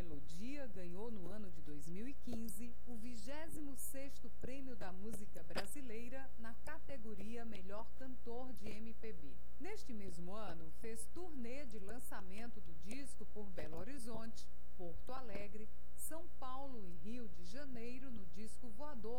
Melodia ganhou no ano de 2015 o 26º Prêmio da Música Brasileira na categoria Melhor Cantor de MPB. Neste mesmo ano, fez turnê de lançamento do disco por Belo Horizonte, Porto Alegre, São Paulo e Rio de Janeiro no disco Voador